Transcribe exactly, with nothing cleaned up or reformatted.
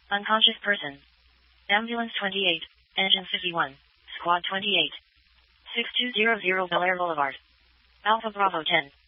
Unconscious person. Ambulance twenty-eight, Engine fifty-one, Squad twenty-eight. six two zero zero Bel Air Boulevard. Alpha Bravo ten.